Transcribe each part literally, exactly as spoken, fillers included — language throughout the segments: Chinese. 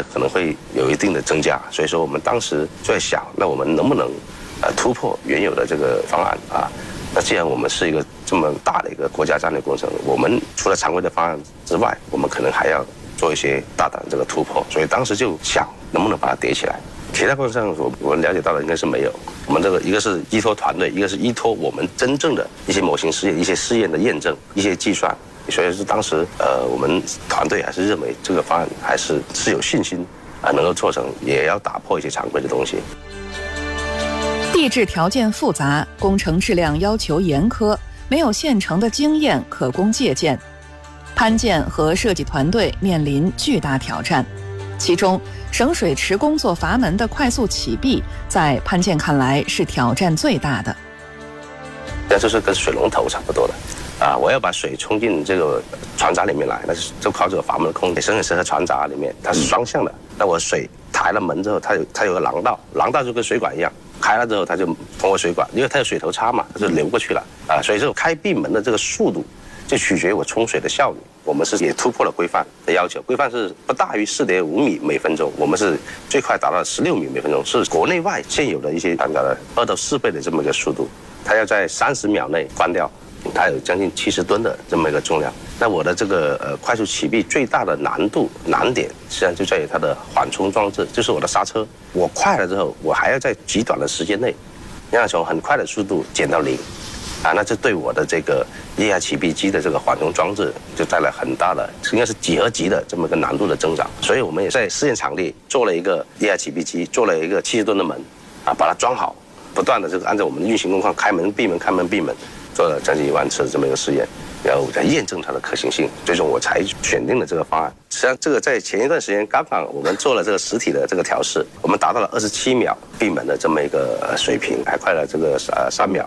荷可能会有一定的增加，所以说我们当时就在想，那我们能不能呃突破原有的这个方案啊？那既然我们是一个这么大的一个国家战略工程，我们除了常规的方案之外，我们可能还要做一些大胆的这个突破，所以当时就想能不能把它叠起来。其他工程上我我了解到的应该是没有，我们这个一个是依托团队，一个是依托我们真正的一些模型试验、一些试验的验证、一些计算，所以是当时呃我们团队还是认为这个方案还是是有信心啊能够做成，也要打破一些常规的东西。 地质条件复杂，工程质量要求严苛，没有现成的经验可供借鉴，潘建和设计团队面临巨大挑战。其中，省水池工作阀门的快速起闭，在潘建看来是挑战最大的。 那就是跟水龙头差不多的，啊，我要把水冲进这个船闸里面来，那是就靠这个阀门的空间。省水池和船闸里面它是双向的，那我水抬了门之后，它有它有个廊道，廊道就跟水管一样，开了之后它就通过水管，因为它有水头插嘛，它就流过去了啊，所以这个开闭门的这个速度就取决于我冲水的效率。我们是也突破了规范的要求，规范是不大于四点五米每分钟，我们是最快达到十六米每分钟，是国内外现有的一些船闸的二到四倍的这么一个速度。它要在三十秒内关掉，它有将近七十吨的这么一个重量。那我的这个呃快速起闭最大的难度难点，实际上就在于它的缓冲装置，就是我的刹车。我快了之后，我还要在极短的时间内，让它从很快的速度减到零。啊，那这对我的这个液压起闭机的这个缓冲装置就带来很大的，应该是几何级的这么一个难度的增长。所以我们也在试验场地做了一个液压起闭机，做了一个七十吨的门，啊，把它装好，不断的这个按照我们的运行工况开门闭门开门闭门，做了将近一万次的这么一个试验，然后再验证它的可行性，最终我才选定了这个方案。实际上，这个在前一段时间刚好我们做了这个实体的这个调试，我们达到了二十七秒闭门的这么一个水平，还快了这个呃三秒。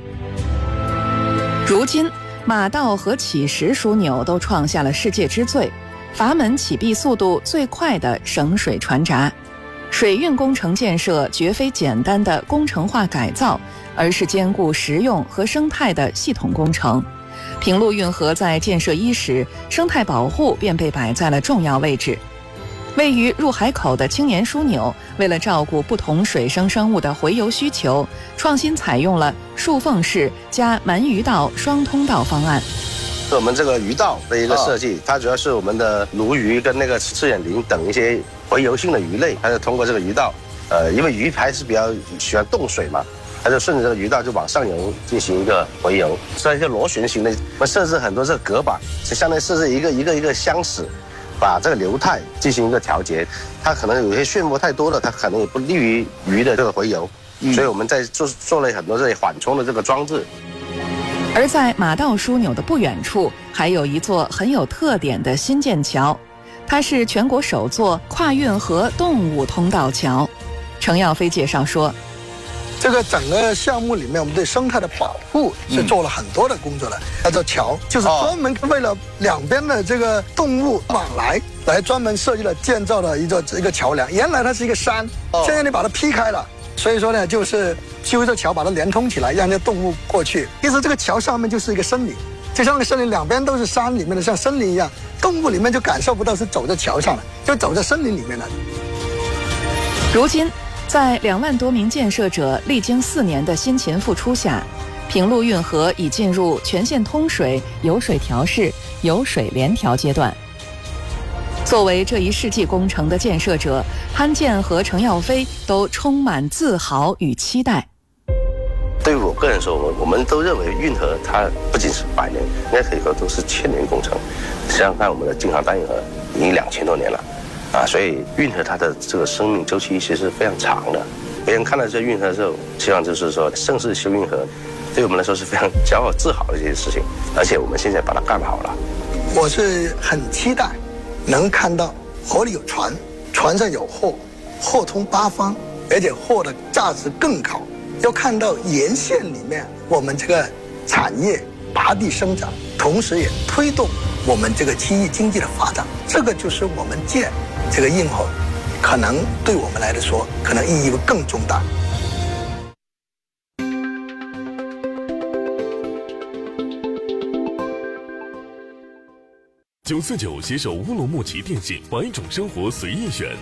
如今，马道和起石枢纽都创下了世界之最，阀门起闭速度最快的省水船闸。水运工程建设绝非简单的工程化改造，而是兼顾实用和生态的系统工程。平陆运河在建设伊始，生态保护便被摆在了重要位置。位于入海口的青年枢纽，为了照顾不同水生生物的洄游需求，创新采用了竖缝式加鳗鱼道双通道方案。 是我们这个鱼道的一个设计，它主要是我们的鲈鱼跟那个赤眼鲮等一些洄游性的鱼类，它就通过这个鱼道，呃，因为鱼还是比较喜欢动水嘛，它就顺着这个鱼道就往上游进行一个洄游，是一个螺旋形的，我们设置很多这个隔板，就相当于设置一个一个一个箱室。把这个流态进行一个调节，它可能有些漩涡太多了，它可能也不利于鱼的这个洄游，嗯、所以我们在做做了很多这些缓冲的这个装置。 而在马道枢纽的不远处，还有一座很有特点的新建桥，它是全国首座跨运河动物通道桥。程耀飞介绍说， 这个整个项目里面，我们对生态的保护是做了很多的工作的。它这桥就是专门为了两边的这个动物往来，来专门设计了建造的一个一个桥梁。原来它是一个山，现在你把它劈开了，所以说呢，就是修这桥把它连通起来，让那动物过去。其实这个桥上面就是一个森林，就像那个森林两边都是山里面的，像森林一样，动物里面就感受不到是走在桥上了，就走在森林里面了。 如今，在两万多名建设者历经四年的辛勤付出下，平陆运河已进入全线通水、有水调试、有水联调阶段。作为这一世纪工程的建设者，潘建和程耀飞都充满自豪与期待。 对于我个人说，我我们都认为运河它不仅是百年，应该可以说都是千年工程。想想看，我们的京杭大运河已经两千多年了。啊，所以运河它的这个生命周期其实非常长的。别人看到这运河的时候，希望就是说盛世修运河，对我们来说是非常骄傲自豪的一件事情。而且我们现在把它干好了。 我是很期待能看到河里有船，船上有货，货通八方，而且货的价值更高。要看到沿线里面我们这个产业拔地生长，同时也推动我们这个区域经济的发展。这个就是我们建这个运河，可能对我们来说，可能意义会更重大。 九四九携手乌鲁木齐电信，百种生活随意选。